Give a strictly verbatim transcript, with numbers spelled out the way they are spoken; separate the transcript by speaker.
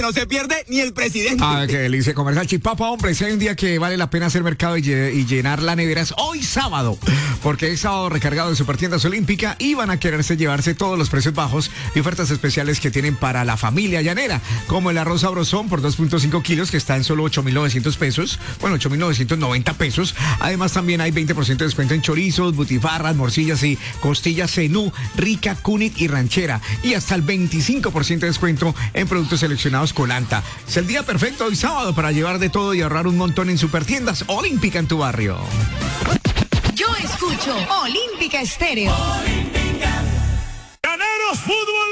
Speaker 1: No se pierde ni el presidente.
Speaker 2: Ah, qué delicia comer salchipapa, hombre. Si hay un día que vale la pena hacer mercado y, y llenar la nevera es hoy sábado, porque es sábado recargado de Supertiendas Olímpica y van a quererse llevarse todos los precios bajos y ofertas especiales que tienen para la familia llanera, como el arroz sabrosón por dos punto cinco kilos que está en solo ocho mil novecientos pesos, bueno, ocho mil novecientos noventa pesos. Además también hay veinte por ciento de descuento en chorizos, butifarras, morcillas y costillas cenú, rica, cunit y ranchera, y hasta el veinticinco por ciento de descuento en productos seleccionados Colanta. Es el día perfecto hoy sábado para llevar de todo y ahorrar un montón en Supertiendas Olímpica en tu barrio.
Speaker 3: Yo escucho Olímpica Estéreo.
Speaker 4: Olímpica. Llaneros Fútbol